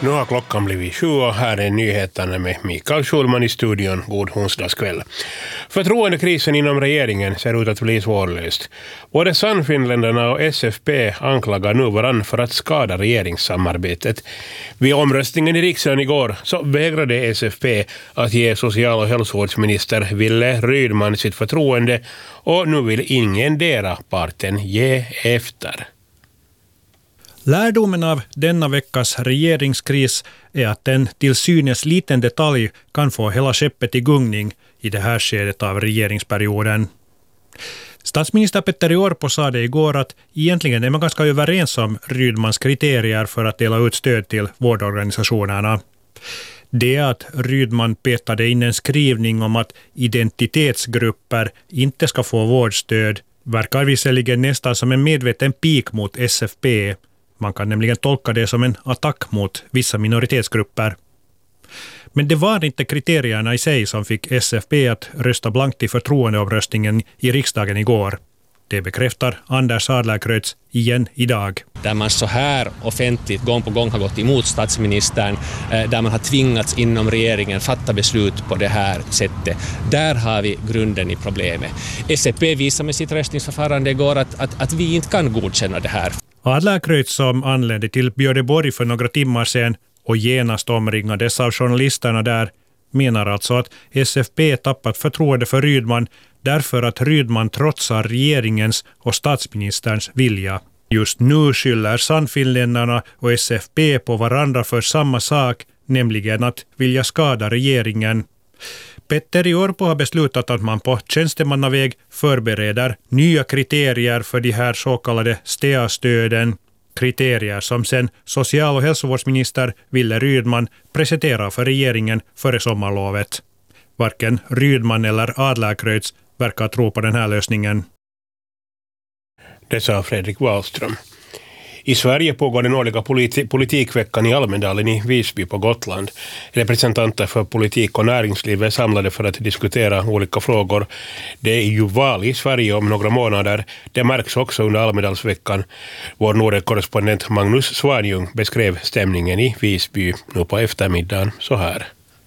Nu har klockan blivit 7 och här är nyheterna med Mikael Schulman i studion. God onsdagskväll. Förtroendekrisen inom regeringen ser ut att bli svårlöst. Både Sannfinländarna och SFP anklagar nu varann för att skada regeringssamarbetet. Vid omröstningen i riksdagen igår så vägrade SFP att ge social- och hälsovårdsminister Wille Rydman sitt förtroende och nu vill ingendera parten ge efter. Lärdomen av denna veckas regeringskris är att en till synes liten detalj kan få hela skeppet i gungning i det här skedet av regeringsperioden. Statsminister Petteri Orpo sa det igår att egentligen är man ganska överens om Rydmans kriterier för att dela ut stöd till vårdorganisationerna. Det att Rydman petade in en skrivning om att identitetsgrupper inte ska få vårdstöd verkar visserligen nästan som en medveten pik mot SFP. Man kan nämligen tolka det som en attack mot vissa minoritetsgrupper. Men det var inte kriterierna i sig som fick SFP att rösta blankt i förtroendeomröstningen i riksdagen igår. Det bekräftar Anders Adlercreutz igen idag. Där man så här offentligt gång på gång har gått emot statsministern, där man har tvingats inom regeringen fatta beslut på det här sättet. Där har vi grunden i problemet. SFP visar med sitt röstningsförfarande igår att vi inte kan godkänna det här. Adlercreutz som anlände till Björneborg för några timmar sedan och genast omringades av journalisterna där menar alltså att SFP tappat förtroende för Rydman därför att Rydman trotsar regeringens och statsministerns vilja. Just nu skyller Sannfinländarna och SFP på varandra för samma sak, nämligen att vilja skada regeringen. Petteri Orpo har beslutat att man på tjänstemannaväg förbereder nya kriterier för de här så kallade STEA-stöden. Kriterier som sen social- och hälsovårdsminister Wille Rydman presenterar för regeringen före sommarlovet. Varken Rydman eller Adlercreutz verkar tro på den här lösningen. Det sa Fredrik Wallström. I Sverige pågår den årliga politikveckan i Almedalen i Visby på Gotland. Representanter för politik och näringsliv är samlade för att diskutera olika frågor. Det är ju val i Sverige om några månader. Det märks också under Almedalsveckan. Vår Norden-korrespondent Magnus Svanjung beskrev stämningen i Visby nu på eftermiddagen så här.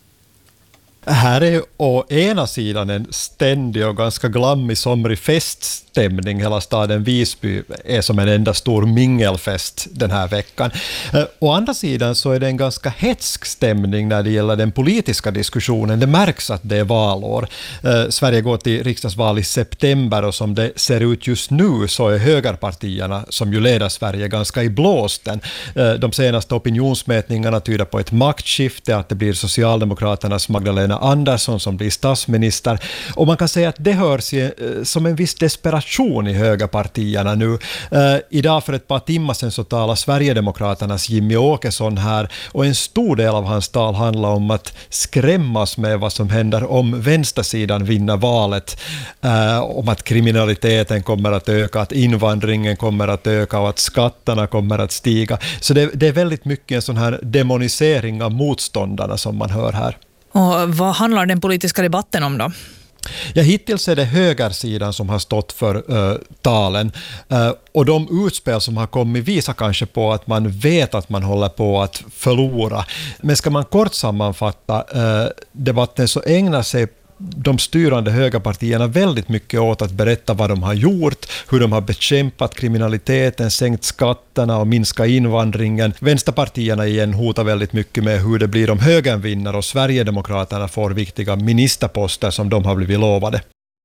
Här är å ena sidan en ständig och ganska glammig somrig feststämning. Hela staden Visby är som en enda stor mingelfest den här veckan. Å andra sidan så är det en ganska hetsk stämning när det gäller den politiska diskussionen. Det märks att det är valår. Sverige går till riksdagsval i september och som det ser ut just nu så är högerpartierna som ju leder Sverige ganska i blåsten. De senaste opinionsmätningarna tyder på ett maktskifte, att det blir Socialdemokraternas Magdalena Andersson som blir statsminister. Och man kan säga att det hörs som en viss desperation i högerpartierna nu. Idag för ett par timmar sedan så talar Sverigedemokraternas Jimmy Åkesson här och en stor del av hans tal handlar om att skrämmas med vad som händer om vänstersidan vinner valet. Om att kriminaliteten kommer att öka, att invandringen kommer att öka och att skatterna kommer att stiga. Så det är väldigt mycket en sån här demonisering av motståndarna som man hör här. Och vad handlar den politiska debatten om då? Ja, hittills är det högersidan som har stått för talen och de utspel som har kommit visar kanske på att man vet att man håller på att förlora. Men ska man kort sammanfatta debatten så ägnar sig de styrande högerpartierna väldigt mycket åt att berätta vad de har gjort, hur de har bekämpat kriminaliteten, sänkt skatterna och minskat invandringen. Vänsterpartierna igen hotar väldigt mycket med hur det blir om högern vinner och Sverigedemokraterna får viktiga ministerposter som de har blivit lovade.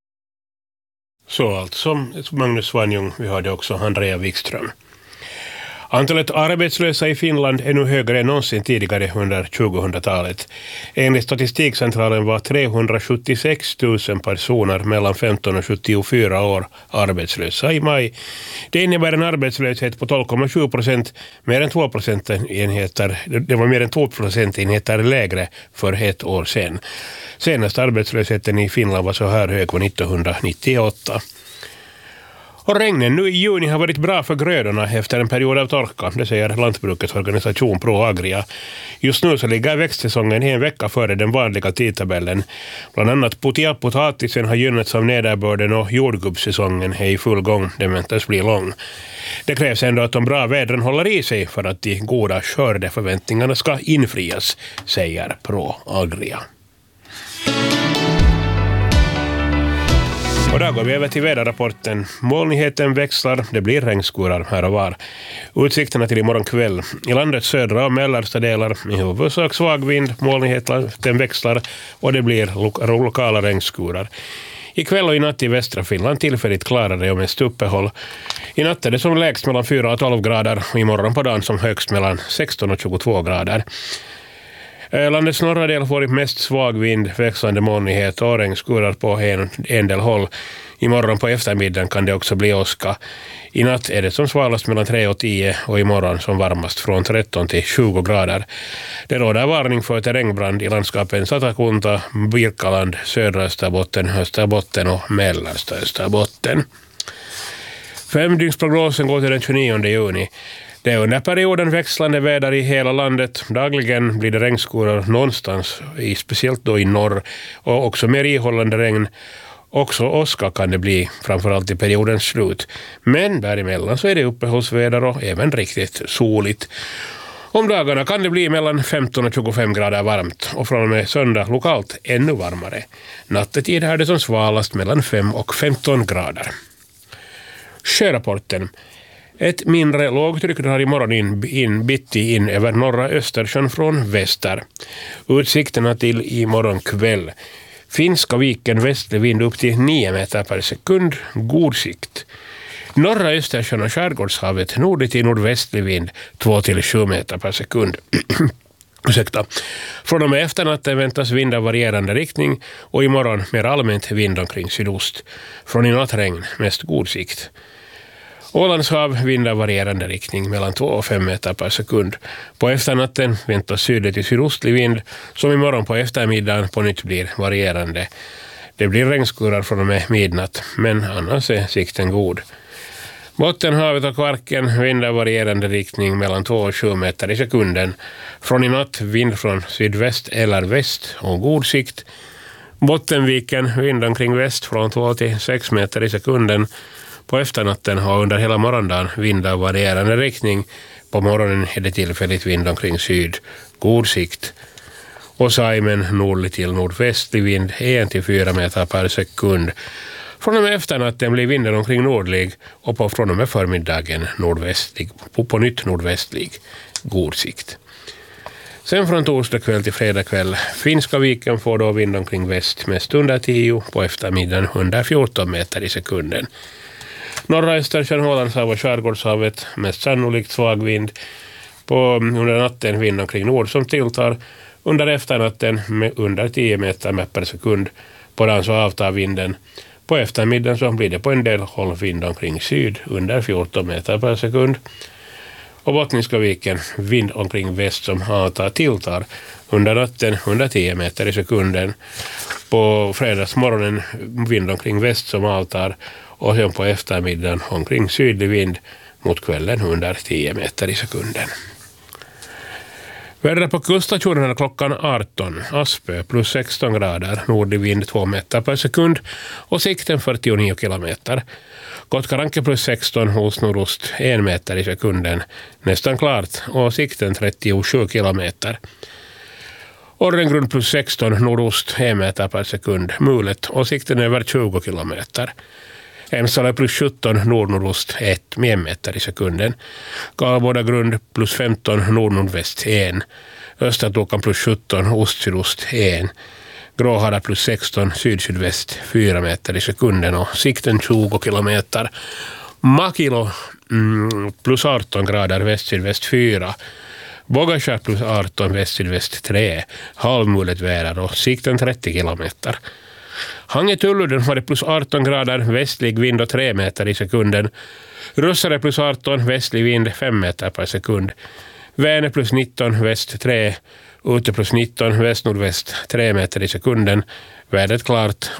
Så alltså Magnus Svanjung, vi hörde också Andrea Wikström. Antalet arbetslösa i Finland är nu högre än någonsin tidigare under 2000-talet. Enligt Statistikcentralen var 376 000 personer mellan 15 och 74 år arbetslösa i maj. Det innebär en arbetslöshet på 12,7%, mer än 2%-enheter. Det var mer än 2%-enheter lägre för ett år sedan. Senaste arbetslösheten i Finland var så här hög var 1998. Och regnen nu i juni har varit bra för grödorna efter en period av torka, det säger lantbrukets organisation Pro Agria. Just nu så ligger växtsäsongen en vecka före den vanliga tidtabellen. Bland annat potatisen har gynnats av nederbörden och jordgubbssäsongen är i full gång. Den väntas bli lång. Det krävs ändå att de bra vädren håller i sig för att de goda skördeförväntningarna ska infrias, säger Pro Agria. Och där går vi över till väderrapporten. Molnigheten växlar, det blir regnskurar här och var. Utsikterna till imorgon kväll. I landets södra och mellersta delar i huvudsak svag vind, molnigheten växlar och det blir lokala regnskurar. Ikväll och i natt i västra Finland tillfälligt klarare och mest uppehåll. I natt är det som lägst mellan 4 och 12 grader och imorgon på dagen som högst mellan 16 och 22 grader. Landets norra del får mest svag vind, växlande molnighet och regnskurar på en del håll. Imorgon på eftermiddagen kan det också bli åska. I natt är det som svalast mellan 3 och 10 och imorgon som varmast från 13 till 20 grader. Det råder varning för terrängbrand i landskapen Satakunta, Birkaland, södra Österbotten och mellersta Österbotten. 5-dygnsprognosen går till den 29 juni. Det är under perioden växlande väder i hela landet. Dagligen blir det regnskurar någonstans, speciellt då i norr, och också mer ihållande regn. Också åska kan det bli, framförallt i periodens slut. Men däremellan så är det uppehållsväder och även riktigt soligt. Om dagarna kan det bli mellan 15 och 25 grader varmt och från och med söndag lokalt ännu varmare. Nattetid är det som svalast mellan 5 och 15 grader. Sjörapporten. Ett mindre lågtryck drar imorgon bitti in över norra Östersjön från väster. Utsikterna till imorgon kväll. Finska viken västlig vind upp till 9 meter per sekund, god sikt. Norra Östersjön och skärgårdshavet nordlig till nordvästlig vind 2-7 meter per sekund. Från och med efternatten väntas vind av varierande riktning och imorgon mer allmänt vind omkring sydost. Från i natt regn, mest god sikt. Ålands hav vind av varierande riktning mellan 2 och 5 meter per sekund. På efternatten väntas sydlig till sydostlig vind som imorgon på eftermiddagen på nytt blir varierande. Det blir regnskurar från och med midnatt, men annars är sikten god. Bottenhavet och Kvarken vind av varierande riktning mellan 2 och 7 meter i sekunden. Från i natt vind från sydväst eller väst och god sikt. Bottenviken vind omkring väst från 2 till 6 meter i sekunden. På efternatten har under hela morgondagen vind av varierande riktning. På morgonen är det tillfälligt vind omkring syd, god sikt. Och Saimen nordlig till nordvästlig vind 1-4 meter per sekund. Från och med efternatten blir vinden omkring nordlig och från och med förmiddagen nordvästlig, på nytt nordvästlig, god sikt. Sen från torsdag kväll till fredag kväll, Finska viken får då vind omkring väst mest under 10, på eftermiddagen under 14 meter i sekunden. Norra Östersjön, Ålandshav och skärgårdshavet, mest sannolikt svag vind. Under natten vind omkring nord som tilltar. Under efternatten med under 10 meter per sekund. På dagen så avtar vinden. På eftermiddagen så blir det på en del håll vind omkring syd under 14 meter per sekund. Och Bottniska viken vind omkring väst som avtar tilltar. Under natten 110 meter i sekunden. På fredagsmorgonen vind omkring väst som avtar. Och sen på eftermiddagen omkring sydlig vind mot kvällen under 10 meter i sekunden. Väder på kuststationerna klockan 18. Aspö plus 16 grader, nordlig vind 2 meter per sekund och sikten 49 kilometer. Kotkaranke plus 16, hos nordost 1 meter i sekunden, nästan klart och sikten 37 kilometer. Orrengrund plus 16, nordost 1 meter per sekund, mulet och sikten över 20 kilometer. Emsala plus 17, nordnordost 1 meter i sekunden. Galboda grund plus 15, nordnordväst 1. Östertokan plus 17, ost-sydost 1. Gråhada plus 16, syd-sydväst 4 meter i sekunden och sikten 20 kilometer. Makilo plus 18 grader, väst-sydväst 4. Bogasjö plus 18, väst-sydväst 3. Halvmulet väder och sikten 30 kilometer. Hange-Tulluden har det plus 18 grader, västlig vind och 3 meter i sekunden. Russare plus 18, västlig vind 5 meter per sekund. Vänä plus 19, väst 3. Ute plus 19, väst-nordväst 3 meter i sekunden. Vädret klart